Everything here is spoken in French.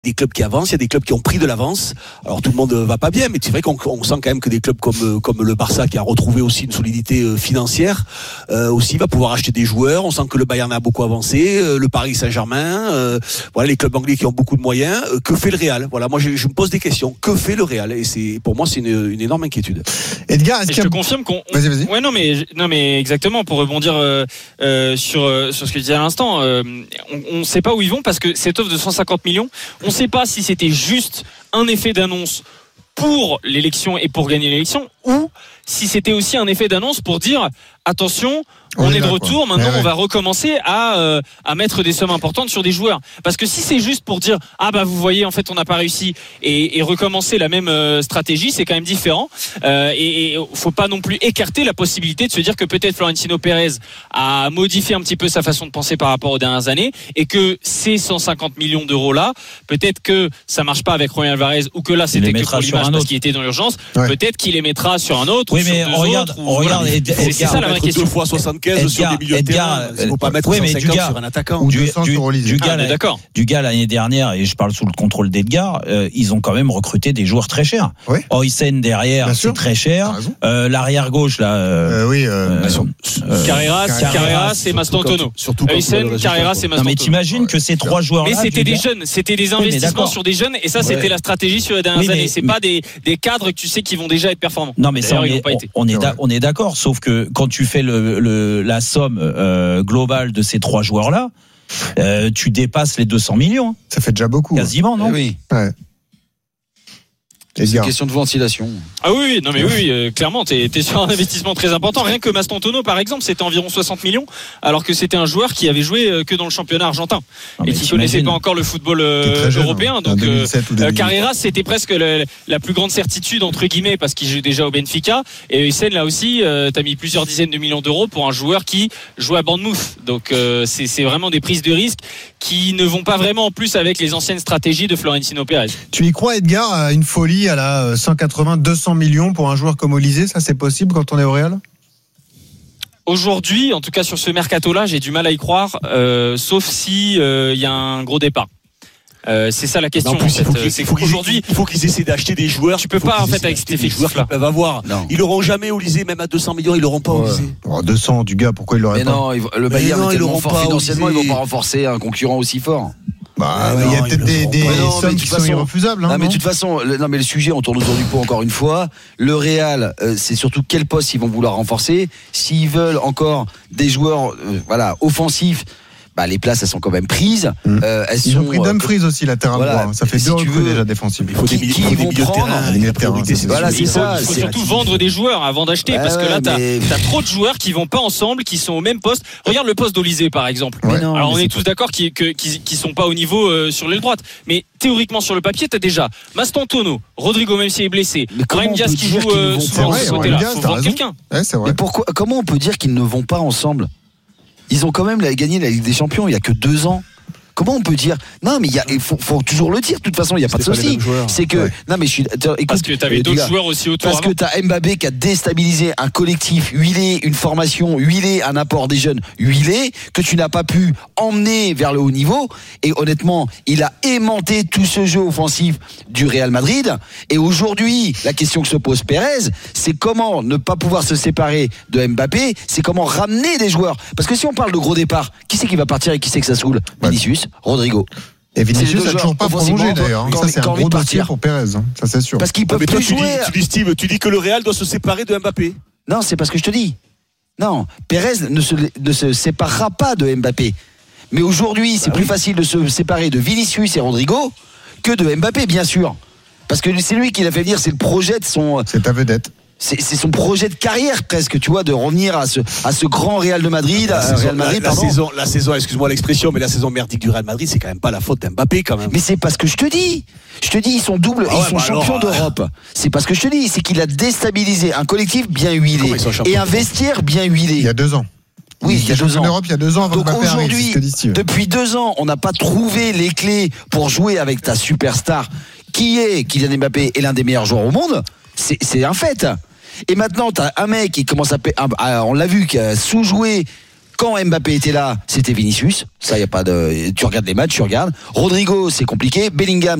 des clubs qui avancent, il y a des clubs qui ont pris de l'avance. Alors tout le monde va pas bien, mais c'est vrai qu'on sent quand même que des clubs comme le Barça, qui a retrouvé aussi une solidité financière, aussi va pouvoir acheter des joueurs. On sent que le Bayern a beaucoup avancé, le Paris Saint-Germain, voilà les clubs anglais qui ont beaucoup de moyens. Que fait le Real ? Voilà, moi je me pose des questions. Que fait le Real ? Et pour moi c'est une énorme inquiétude. Edgar, est-ce je te confirme qu'on. Vas-y. Ouais, non mais exactement, pour rebondir sur ce que tu disais à l'instant, on ne sait pas où ils vont parce que cette offre de 150 millions, on ne sait pas si c'était juste un effet d'annonce pour l'élection et pour gagner l'élection, ou si c'était aussi un effet d'annonce pour dire attention, on est de retour, quoi. Maintenant on va recommencer à mettre des sommes importantes sur des joueurs. Parce que si c'est juste pour dire vous voyez en fait on n'a pas réussi et recommencer la même stratégie, c'est quand même différent. Et faut pas non plus écarter la possibilité de se dire que peut-être Florentino Pérez a modifié un petit peu sa façon de penser par rapport aux dernières années et que ces 150 millions d'euros là, peut-être que ça marche pas avec Romain Alvarez ou que là c'était que pour l'image parce qu'il était dans l'urgence, peut-être qu'il les mettra sur un autre. Oui, mais on regarde, c'est ça la vraie question. 2 fois 75 sur des milieux de terrain. Il ne faut pas mettre 150 sur un attaquant. Du gars l'année dernière, et je parle sous le contrôle d'Edgar, ils ont quand même recruté des joueurs très chers. Oysen derrière, c'est très cher. L'arrière gauche là. Carreras et Mastantuono. Oysen, Carreras et Mastantuono. Non mais t'imagines que ces trois joueurs là. Mais c'était des jeunes, c'était des investissements sur des jeunes, et ça c'était la stratégie sur les dernières années. C'est pas des cadres que tu sais qui vont déjà être performants. Non mais ça on est d'accord, sauf que quand tu fais la somme globale de ces trois joueurs là, tu dépasses les 200 millions. Ça fait déjà beaucoup. Quasiment, non ? Oui. Ouais. C'est une question de ventilation. Ah oui, non mais oui, clairement, t'es sur un investissement très important. Rien que Mastantuono, par exemple, c'était environ 60 millions, alors que c'était un joueur qui avait joué que dans le championnat argentin et qui connaissait pas encore le football européen. Jeune, donc Carreras, c'était presque la plus grande certitude entre guillemets parce qu'il joue déjà au Benfica. Et Oysen, là aussi, t'as mis plusieurs dizaines de millions d'euros pour un joueur qui joue à Bournemouth. Donc c'est vraiment des prises de risque qui ne vont pas vraiment en plus avec les anciennes stratégies de Florentino Pérez. Tu y crois, Edgar, à une folie à la 180-200 millions pour un joueur comme Olysée? Ça, c'est possible quand on est au Real? Aujourd'hui, en tout cas sur ce mercato-là, j'ai du mal à y croire, sauf si y a un gros départ. C'est ça la question. En plus, il faut qu'ils essaient d'acheter des joueurs. Tu peux pas en fait avec cet effectif-là. Ils peuvent avoir. Ils l'auront jamais Olysée, même à 200 millions, ils l'auront pas Olysée. 200 du gars, pourquoi ils l'auraient pas? Mais non, le Bayern est tellement fort financièrement, ils vont pas renforcer un concurrent aussi fort. Il y a peut-être des sommes qui sont irrefusables. Mais de toute façon, le sujet, on tourne autour du pot encore une fois. Le Real, c'est surtout quel poste ils vont vouloir renforcer. S'ils veulent encore des joueurs, offensifs. Les places elles sont quand même prises. Ils ont pris Dumfries aussi latéral droit. Ça fait deux recrues déjà défensives. Il faut qui vont prendre. Il faut surtout vendre des joueurs avant d'acheter parce que là t'as trop de joueurs qui vont pas ensemble, qui sont au même poste. Regarde le poste d'Olysée par exemple. Alors on est tous d'accord qu'ils sont pas au niveau sur l'aile droite, mais théoriquement sur le papier t'as déjà Mastantuono, Rodrigo même s'il est blessé, Brahim Diaz qui joue souvent de ce côté-là. Faut vendre quelqu'un. Mais comment on peut dire qu'ils ne vont pas ensemble? Ils ont quand même gagné la Ligue des Champions il y a que 2 ans. Comment on peut dire? Non, mais il faut toujours le dire. De toute façon, il y a pas de souci. C'est que non, mais écoute, parce que t'avais d'autres joueurs aussi autour. Parce que t'as Mbappé qui a déstabilisé un collectif huilé, une formation huilée, un apport des jeunes huilé que tu n'as pas pu emmener vers le haut niveau. Et honnêtement, il a aimanté tout ce jeu offensif du Real Madrid. Et aujourd'hui, la question que se pose Pérez, c'est comment ne pas pouvoir se séparer de Mbappé. C'est comment ramener des joueurs. Parce que si on parle de gros départ, qui c'est qui va partir et qui c'est que ça saoule? Vinicius, Rodrigo. Et Vinicius n'a toujours pas prolongé d'ailleurs. Ça c'est un gros dossier pour Pérez, ça c'est sûr. Parce qu'il peut plus jouer. Tu dis que le Real doit se séparer de Mbappé. Non, c'est pas ce que je te dis. Non, Pérez ne se séparera pas de Mbappé. Mais aujourd'hui, c'est plus facile de se séparer de Vinicius et Rodrigo que de Mbappé, bien sûr. Parce que c'est lui qui l'a fait venir, c'est le projet de son. C'est ta vedette. C'est son projet de carrière presque, tu vois, de revenir à ce grand Real de Madrid, la saison, excuse-moi l'expression, mais la saison merdique du Real Madrid, c'est quand même pas la faute d'Mbappé quand même. Mais c'est parce que je te dis, ils sont champions d'Europe. C'est parce que je te dis, c'est qu'il a déstabilisé un collectif bien huilé et un vestiaire bien huilé. Il y a 2 ans. Oui, il y a 2 ans. En Europe, il y a 2 ans avant donc Mbappé aujourd'hui, depuis 2 ans, on n'a pas trouvé les clés pour jouer avec ta superstar, qui est Kylian Mbappé, est l'un des meilleurs joueurs au monde. C'est un fait. Et maintenant, t'as un mec qui commence on l'a vu, qui a sous-joué Quand Mbappé était là, c'était Vinicius. Ça, y a pas de. Tu regardes les matchs, tu regardes. Rodrigo, c'est compliqué. Bellingham,